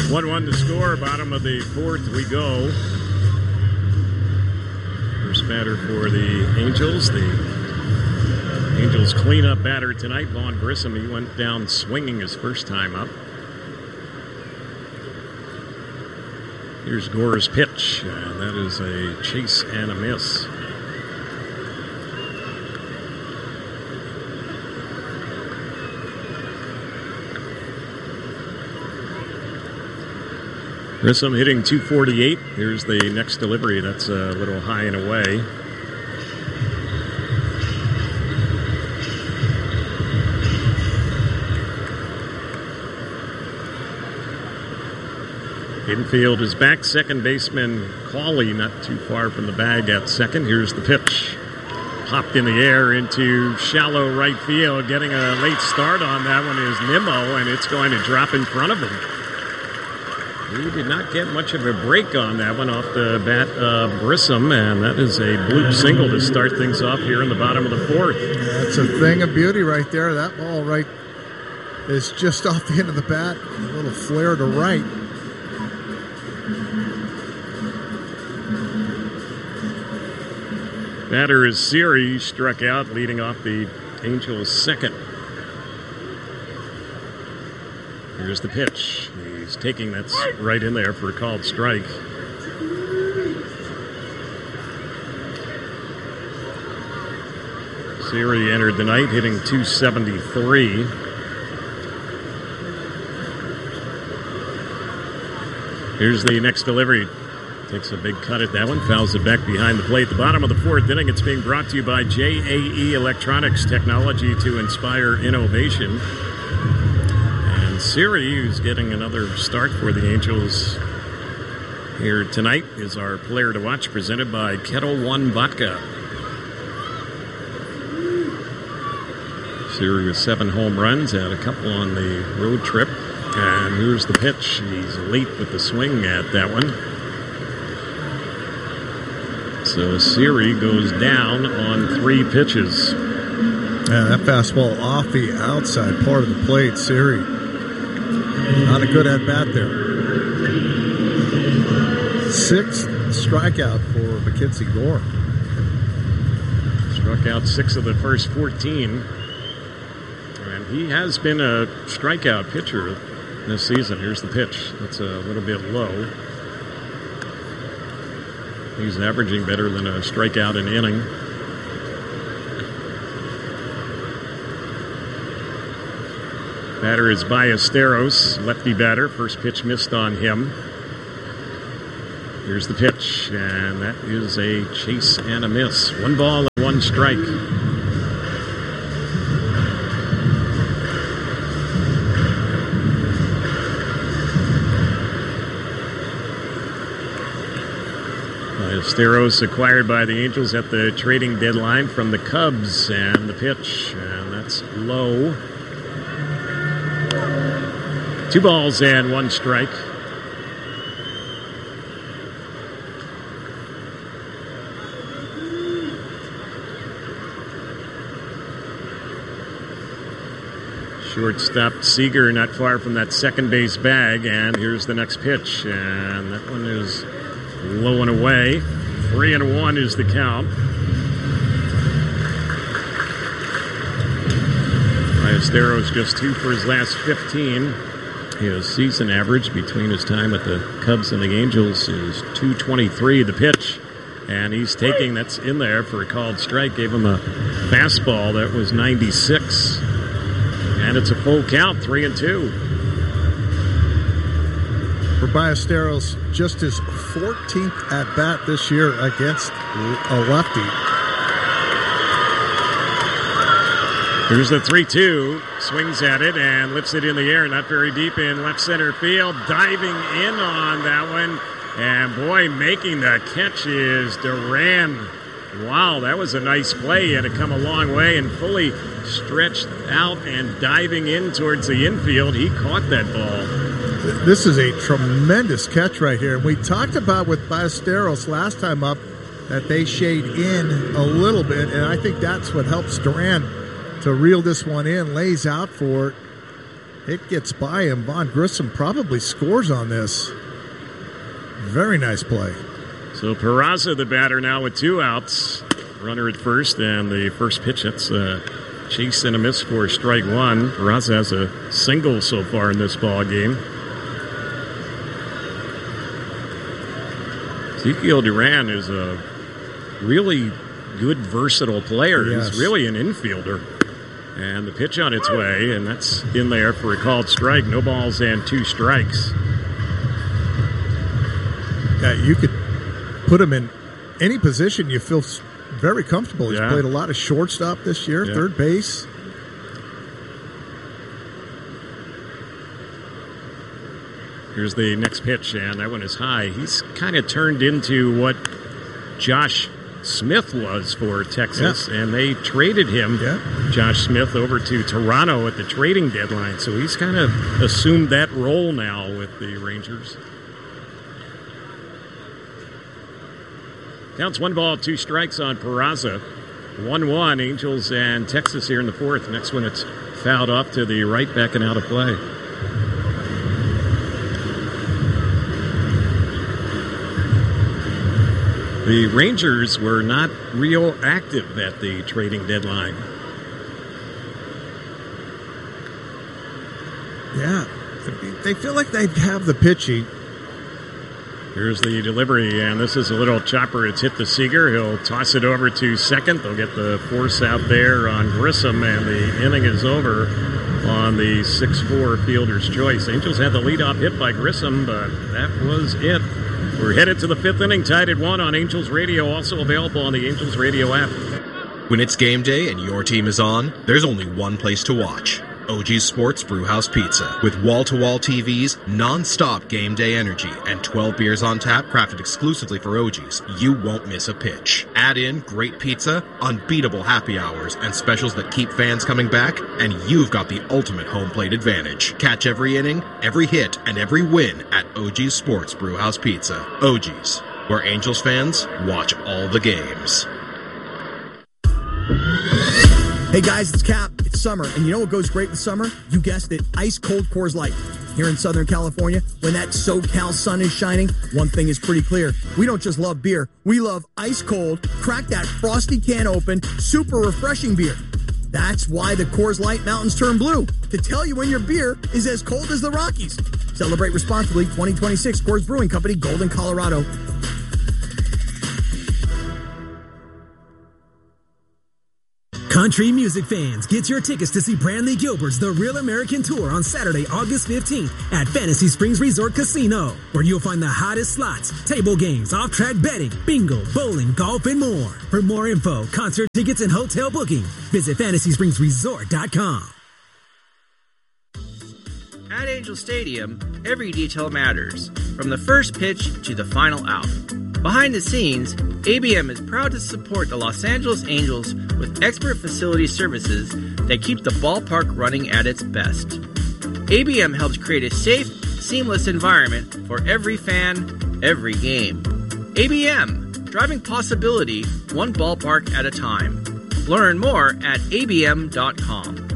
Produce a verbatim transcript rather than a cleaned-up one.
one one to score, bottom of the fourth we go. First batter for the Angels. The Angels cleanup batter tonight, Vaughn Grissom. He went down swinging his first time up. Here's Gore's pitch, and that is a chase and a miss. Grissom hitting two forty-eight. Here's the next delivery. That's a little high and away. Infield is back. Second baseman Cawley not too far from the bag at second. Here's the pitch. Popped in the air into shallow right field. Getting a late start on that one is Nimmo, and it's going to drop in front of him. He did not get much of a break on that one off the bat of Grissom, and that is a bloop single to start things off here in the bottom of the fourth. That's a thing of beauty right there. That ball right is just off the end of the bat. A little flare to right. Batter is Siri, struck out, leading off the Angels' second. Here's the pitch. He's taking that's right in there for a called strike. Siri entered the night hitting two seventy-three. Here's the next delivery. Takes a big cut at that one, fouls it back behind the plate. The bottom of the fourth inning, it's being brought to you by J A E Electronics, technology to inspire innovation. And Siri, who's getting another start for the Angels here tonight, is our player to watch, presented by Kettle One Vodka. Siri with seven home runs, had a couple on the road trip. And here's the pitch. He's late with the swing at that one. So Siri goes down on three pitches. Yeah, that fastball off the outside part of the plate. Siri, not a good at bat there. Sixth strikeout for Mackenzie Gore. Struck out six of the first fourteen. And he has been a strikeout pitcher this season. Here's the pitch. That's a little bit low. He's averaging better than a strikeout an inning. Batter is Ballesteros, lefty batter. First pitch missed on him. Here's the pitch, and that is a chase and a miss. One ball and one strike. Ballesteros acquired by the Angels at the trading deadline from the Cubs, and the pitch, and that's low. Two balls and one strike. Shortstop Seager not far from that second base bag, and here's the next pitch, and that one is low and away. Three and one is the count. Ballesteros just two for his last fifteen. His season average between his time at the Cubs and the Angels is two twenty-three. The pitch, and he's taking, that's in there for a called strike. Gave him a fastball that was ninety-six. And it's a full count, three and two. For Ballesteros, just his fourteenth at-bat this year against a lefty. Here's the three two. Swings at it and lifts it in the air, not very deep in left center field. Diving in on that one. And boy, making the catch is Duran. Wow, that was a nice play. He had to come a long way and fully stretched out and diving in towards the infield. He caught that ball. This is a tremendous catch right here. We talked about with Ballesteros last time up that they shade in a little bit, and I think that's what helps Duran to reel this one in, lays out for it, It gets by him. Vaughn Grissom probably scores on this. Very nice play. So Peraza, the batter, now with two outs. Runner at first, and the first pitch, that's a chase and a miss for strike one. Peraza has a single so far in this ball game. Ezekiel Duran is a really good, versatile player. Yes. He's really an infielder. And the pitch on its way, and that's in there for a called strike. No balls and two strikes. Yeah, you could put him in any position you feel very comfortable. He's yeah. played a lot of shortstop this year, yeah. third base. Here's the next pitch, and that one is high. He's kind of turned into what Josh Smith was for Texas, yeah. and they traded him, yeah. Josh Smith, over to Toronto at the trading deadline. So he's kind of assumed that role now with the Rangers. Counts one ball, two strikes on Peraza. one one, Angels and Texas here in the fourth. Next one, it's fouled off to the right, back and out of play. The Rangers were not real active at the trading deadline. Yeah, they feel like they have the pitching. Here's the delivery, and this is a little chopper. It's hit the Seager. He'll toss it over to second. They'll get the force out there on Grissom, and the inning is over on the six four fielder's choice. Angels had the leadoff hit by Grissom, but that was it. We're headed to the fifth inning, tied at one on Angels Radio, also available on the Angels Radio app. When it's game day and your team is on, there's only one place to watch. O G's Sports Brewhouse Pizza. With wall-to-wall T Vs, non-stop game day energy, and twelve beers on tap crafted exclusively for O G's, you won't miss a pitch. Add in great pizza, unbeatable happy hours, and specials that keep fans coming back, and you've got the ultimate home plate advantage. Catch every inning, every hit, and every win at O G's Sports Brewhouse Pizza. O G's, where Angels fans watch all the games. Hey guys, it's Cap. It's summer, and you know what goes great with summer? You guessed it, ice cold Coors Light. Here in Southern California, when that SoCal sun is shining, one thing is pretty clear. We don't just love beer. We love ice cold, crack that frosty can open, super refreshing beer. That's why the Coors Light mountains turn blue, to tell you when your beer is as cold as the Rockies. Celebrate responsibly. twenty twenty-six Coors Brewing Company, Golden, Colorado. Country music fans, get your tickets to see Brantley Gilbert's The Real American Tour on Saturday, August fifteenth at Fantasy Springs Resort Casino, where you'll find the hottest slots, table games, off-track betting, bingo, bowling, golf, and more. For more info, concert tickets, and hotel booking, visit fantasy springs resort dot com. At Angel Stadium, every detail matters, from the first pitch to the final out. Behind the scenes, A B M is proud to support the Los Angeles Angels with expert facility services that keep the ballpark running at its best. A B M helps create a safe, seamless environment for every fan, every game. A B M, driving possibility one ballpark at a time. Learn more at A B M dot com.